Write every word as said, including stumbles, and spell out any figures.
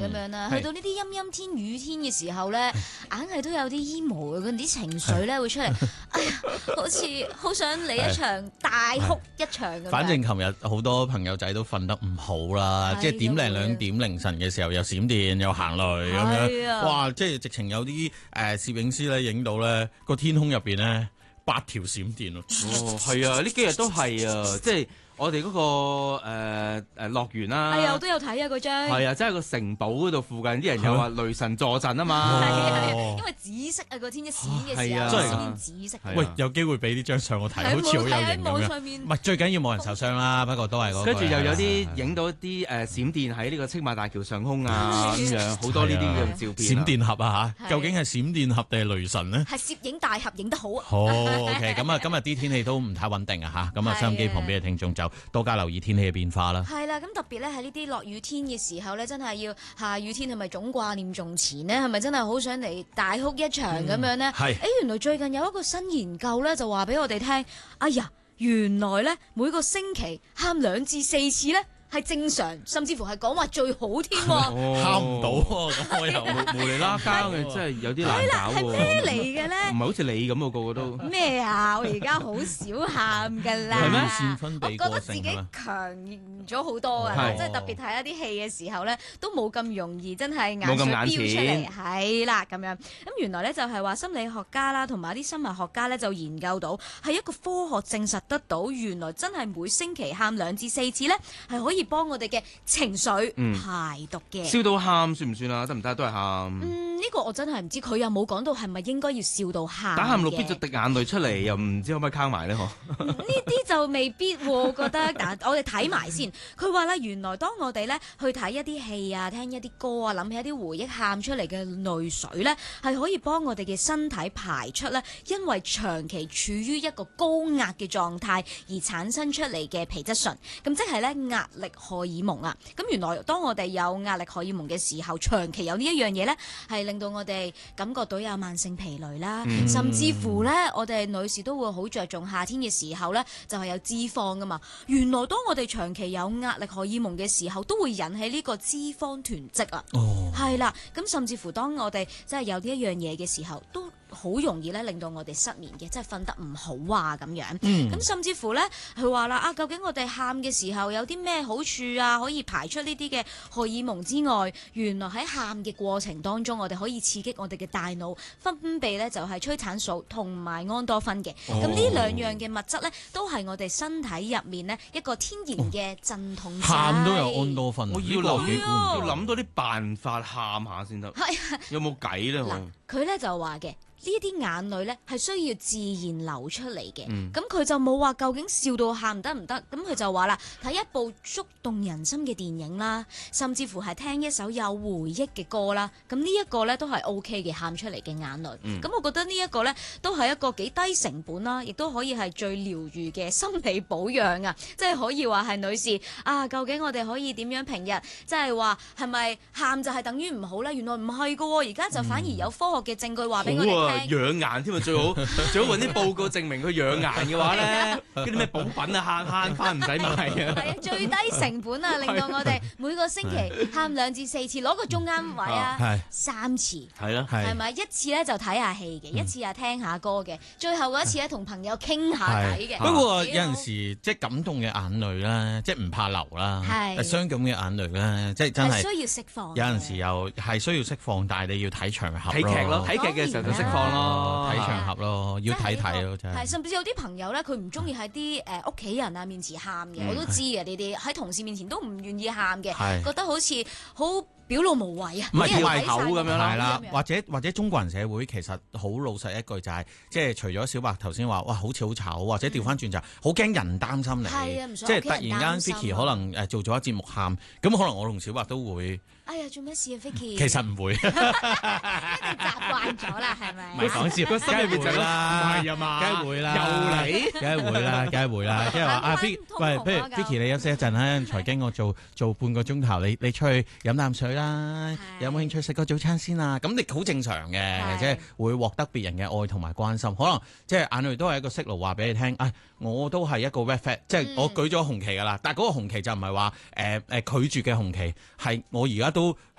咁樣啦。去到呢啲陰陰天、雨天嘅時候咧，硬係都有啲 emo 嘅嗰啲情緒咧會出嚟。哎呀，好似好想嚟一場大哭一場咁樣。 反正琴日好多朋友仔都瞓得唔好啦，即係點零兩點凌晨嘅時候又閃電又行雷咁樣，哇！即係直情有啲誒攝影師咧影到咧個天空入邊咧八條閃電咯。 哦，係啊，呢幾日都係啊，即係。我哋嗰、那個誒誒樂園啦， 係啊，我都有睇啊嗰張。 係啊，即係個城堡嗰度附近啲人又話雷神坐鎮啊嘛。 係啊，因為紫色啊個天一閃嘅時候，閃電紫色。 喂，有機會俾呢張相我睇，好似好有型咁樣。唔係最緊要冇人受傷啦，不過都係嗰個。 跟住又有啲影到啲誒閃電喺呢個青馬大橋上空啊咁樣，好多呢啲嘅照片。 閃電俠啊嚇，究竟係閃電俠定係雷神呢？ 係攝影大俠影得好啊。 好 OK， 咁啊今日啲天氣都唔太穩定啊嚇，咁啊收音機旁邊嘅聽眾就多加留意天氣嘅變化啦。 係啦，咁特別咧喺呢啲落雨天嘅時候咧，真係要下雨天係咪總掛念從前呢？係咪真係好想嚟大哭一場咁樣呢？係、嗯，誒原來最近有一個新研究咧，就話俾我哋聽，哎呀，原來咧每個星期喊兩至四次咧。係正常，甚至乎係講話最好添喎， 喊唔到喎，咁我又無厘啦更嘅，真係有啲難搞喎。 係咩嚟嘅咧？ 唔係好似你咁喎，個個都咩啊？我而家好少喊㗎啦。 係咩？ 腺分泌過我覺得自己強咗好多啊！即係特別睇一啲戲嘅時候咧，都冇咁容易真係眼水飆出嚟。係啦，咁樣咁原來咧就係話心理學家啦，同埋啲生物學家咧就研究到係一個科學證實得到，原來真係每星期喊兩至四次咧係可以幫我哋嘅情緒排毒嘅。 笑到喊算唔算啊？得唔得？都係喊。 嗯，呢個我真係唔知，佢又冇講到係咪應該要笑到喊。 打喊路必咗滴眼淚出嚟，又唔知可唔可以坑埋咧？嗬？ 呢啲就未必喎，我覺得。但我哋睇埋先。佢話咧，原來當我哋咧去睇一啲戲啊、聽一啲歌啊、諗起一啲回憶，喊出嚟嘅淚水咧，係可以幫我哋嘅身體排出咧，因為長期處於一個高壓嘅狀態而產生出嚟嘅皮質醇。咁即係咧壓力荷爾蒙啊，咁原來當我哋有壓力荷爾蒙嘅時候，長期有呢一樣嘢呢，係令到我哋感覺到有慢性疲累啦，嗯、甚至乎呢，我哋女士都會好着重夏天嘅時候呢，就係有脂肪噶嘛。原來當我哋長期有壓力荷爾蒙嘅時候，都會引起呢個脂肪囤積啊。哦，係啦，咁甚至乎當我哋即係有呢一樣嘢嘅時候，都好容易咧令到我哋失眠嘅，即係瞓得唔好啊咁樣。咁、嗯、甚至乎咧，佢話啦啊，究竟我哋喊嘅時候有啲咩好處啊？可以排出呢啲嘅荷爾蒙之外，原來喺喊嘅過程當中，我哋可以刺激我哋嘅大腦分泌咧，就係催產素同埋安多酚嘅。咁呢、哦、兩樣嘅物質咧，都係我哋身體入面呢一個天然嘅鎮痛劑。 喊都有安多酚， 我要留幾要諗到啲辦法喊下先得。係有冇計咧？ 嗱，佢咧就話嘅。呢啲眼淚咧係需要自然流出嚟嘅，咁佢、嗯、就冇話究竟笑到喊得唔得，咁佢就話啦，睇一部觸動人心嘅電影啦，甚至乎係聽一首有回憶嘅歌啦，咁呢一個咧都係 O K 嘅喊出嚟嘅眼淚，咁、嗯、我覺得呢一個咧都係一個幾低成本啦，亦都可以係最療愈嘅心理保養啊，即係可以話係女士啊，究竟我哋可以點樣平日即係話係咪喊就係等於唔好咧？原來唔係噶，而家就反而有科學嘅證據話俾我哋聽。 養顏添啊，最好最好揾啲報告證明佢養顏嘅話咧，嗰啲咩補品啊，慳慳翻唔使買啊。 係啊，最低成本啊，令到我哋每個星期喊兩至四次，攞個中間位啊，三次。係咯，係咪一次咧就睇下戲嘅，一次啊聽下歌嘅，最後嗰一次咧同朋友傾下偈嘅。 不過有陣時即係感動嘅眼淚啦，即係唔怕流啦，係傷感嘅眼淚咧，即係真係需要釋放。 有陣時又係需要釋放，但係你要睇場合， 睇劇咯，睇劇嘅時候就釋放咯。 睇場合咯，要睇睇咯，真係。 係，甚至有啲朋友咧，佢唔中意喺啲誒屋企人啊面前喊嘅，我都知嘅呢啲。喺同事面前都唔願意喊嘅，覺得好似好表露無遺啊， 唔係壞口咁樣啦。 係啦，或者或者中國人社會其實好老實一句就係，即係除咗小白頭先話，哇好似好醜，或者調翻轉就好驚人擔心你，即係突然間 Vicky 可能誒做咗一節目喊，咁可能我同小白都會。 哎呀，做咩事啊 Vicky？ 其實唔會，一定習慣咗啦，係咪？ 唔係講笑，梗係會啦，唔係啊嘛，梗係會啦，又嚟，梗係會啦，梗係會啦，即係話啊 Vicky，喂，不如 Vicky 你休息一陣啦，財經我做做半個鐘頭，你你出去飲啖水啦，有冇興趣食個早餐先啊？咁你好正常嘅，即係會獲得別人嘅愛同埋關心，可能即係眼淚都係一個息怒話俾你聽，啊，我都係一個 red flag，即係我舉咗紅旗㗎啦，但係嗰個紅旗就唔係話誒誒拒絕嘅紅旗，係我而家都。都